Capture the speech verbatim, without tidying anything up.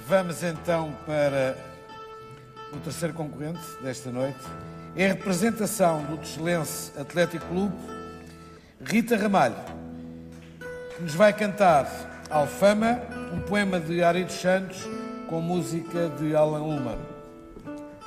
Vamos então para o terceiro concorrente desta noite. É a representação do Techelense Atlético Clube, Rita Ramalho, que nos vai cantar Alfama, um poema de Ari dos Santos com música de Alan Ullman.